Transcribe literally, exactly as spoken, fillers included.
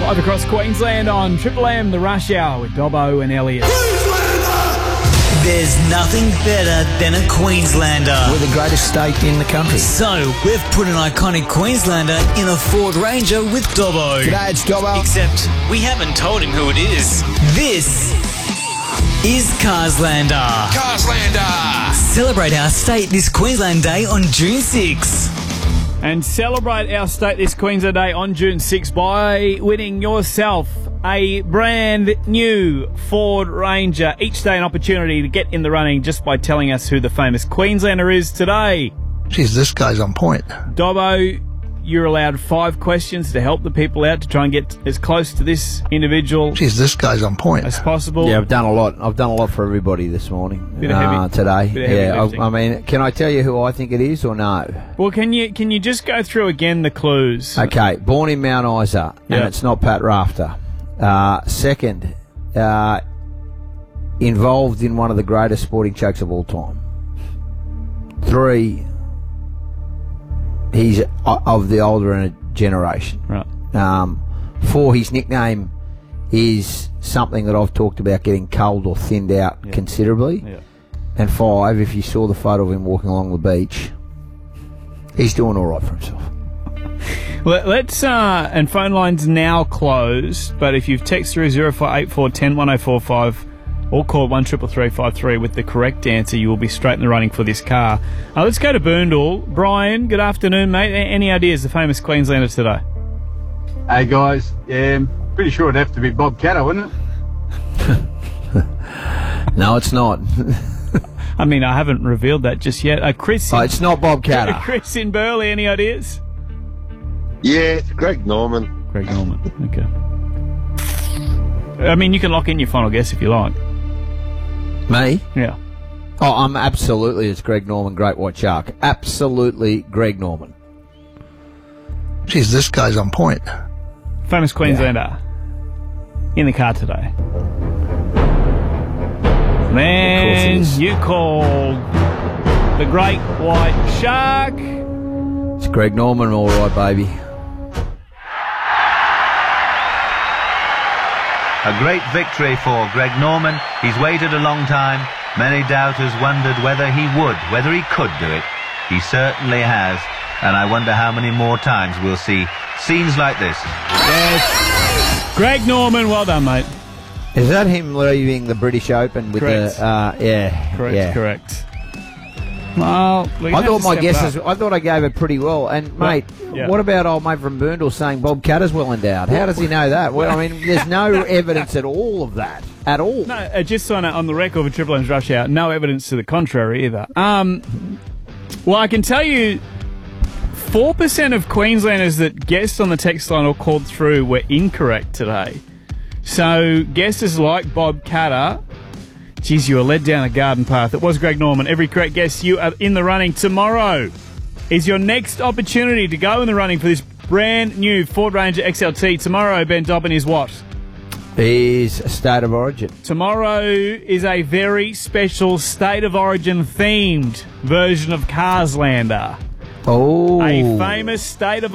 Live across Queensland on Triple M, the Rush Hour with Dobbo and Elliot. There's nothing better than a Queenslander. We're the greatest state in the country. So, we've put an iconic Queenslander in a Ford Ranger with Dobbo. G'day, it's Dobbo. Except, we haven't told him who it is. This is Carslander. Carslander! Celebrate our state this Queensland Day on June sixth. And celebrate our state this Queensland Day on June sixth by winning yourself a brand new Ford Ranger. Each day an opportunity to get in the running just by telling us who the famous Queenslander is today. Jeez, this guy's on point. Dobbo, you're allowed five questions to help the people out to try and get as close to this individual Jeez, this guy's on point. as possible. Yeah, I've done a lot. I've done a lot for everybody this morning. Bit of uh, heavy- today. bit of heavy yeah, lifting. I, I mean, can I tell you who I think it is or no? Well, can you can you just go through again the clues? Okay, born in Mount Isa, and Yeah. it's not Pat Rafter. Uh, second, uh, involved in one of the greatest sporting chokes of all time. Three, he's o- of the older generation. Right. Um, four, his nickname is something that I've talked about getting culled or thinned out Yeah. considerably. Yeah. And five, if you saw the photo of him walking along the beach, he's doing all right for himself. Let, let's, uh, and phone lines now closed, but if you've texted through zero four eight four, one zero one zero four five or call one triple three five three with the correct answer, you will be straight in the running for this car. Uh, let's go to Boondall. Brian, good afternoon, mate. A- any ideas, the famous Queenslander today? Hey guys, um, pretty sure it'd have to be Bob Catter, wouldn't it? No, it's not. I mean, I haven't revealed that just yet. Uh, Chris, Oh, in, it's not Bob Catter. Chris in Burley, any ideas? Yeah, it's Greg Norman. Greg Norman, okay. I mean, you can lock in your final guess if you like. Me? Yeah. Oh, I'm absolutely, it's Greg Norman, Great White Shark. Absolutely Greg Norman. Jeez, this guy's on point. Famous Queenslander in the car today. Man, is. you called the Great White Shark. It's Greg Norman, all right, baby. A great victory for Greg Norman. He's waited a long time. Many doubters wondered whether he would, whether he could do it. He certainly has. And I wonder how many more times we'll see scenes like this. Yes. Greg Norman, well done, mate. Is that him leaving the British Open with Correct. the... Uh, yeah. Correct, yeah. correct. Well, we're I gonna thought have to my step it guesses... up. I thought I gave it pretty well. And, mate, yeah. what about old mate from Boondall saying Bob Catter's well endowed? How does he know that? Well, I mean, there's no evidence at all of that. At all. No, uh, just on, on the record for Triple M's Rush Hour, no evidence to the contrary either. Um, well, I can tell you four percent of Queenslanders that guessed on the text line or called through were incorrect today. So guesses like Bob Catter, geez, you were led down a garden path. It was Greg Norman. Every correct guess, you are in the running. Tomorrow is your next opportunity to go in the running for this brand new Ford Ranger X L T. Tomorrow, Ben Dobbin, is what? Is a state of origin. Tomorrow is a very special State of Origin themed version of Carslander. Oh. A famous State of